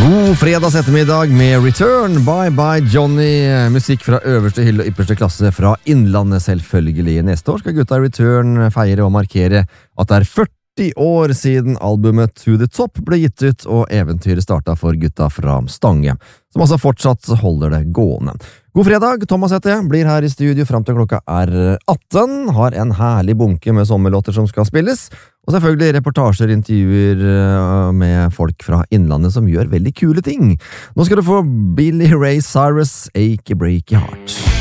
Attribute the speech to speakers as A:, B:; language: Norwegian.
A: God fredags ettermiddag med Return, Bye Bye Johnny. Musikk fra øverste hylle og ypperste klasse fra Innlandet selvfølgelig. Neste år skal gutta i Return feire og markere at det er 40 år siden albumet To The Top ble gitt ut, og eventyret startet for gutta fra Stange, som altså fortsatt holder det gående. God fredag, Thomas heter jeg, blir her i studio frem til klokka er 18, har en herlig bunke med sommerlåter som skal spilles, og selvfølgelig reportasjer, intervjuer med folk fra Innlandet som gjør veldig kule ting. Nå skal du få Billy Ray Cyrus, Achy Breaky Heart.